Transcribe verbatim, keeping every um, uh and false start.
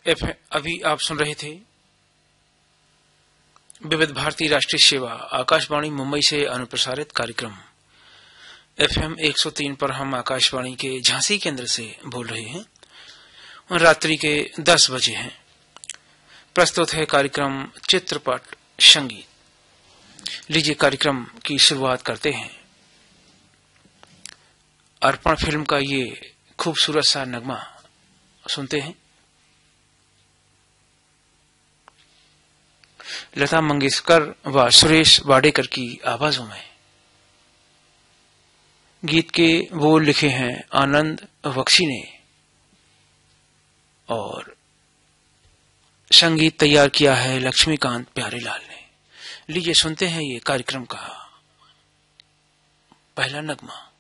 F अभी आप सुन रहे थे विविध भारती राष्ट्रीय सेवा आकाशवाणी मुंबई से अनुप्रसारित कार्यक्रम एफएम एक सौ तीन पर। हम आकाशवाणी के झांसी केंद्र से बोल रहे हैं और रात्रि के दस बजे हैं। प्रस्तुत है कार्यक्रम चित्रपट संगीत। लीजिए कार्यक्रम की शुरुआत करते हैं। अर्पण फिल्म का ये खूबसूरत सा नगमा सुनते हैं। लता मंगेशकर व सुरेश वाडेकर की आवाजों में। गीत के बोल लिखे हैं आनंद बख्शी ने और संगीत तैयार किया है लक्ष्मीकांत प्यारेलाल ने। लीजिए सुनते हैं ये कार्यक्रम का पहला नगमा।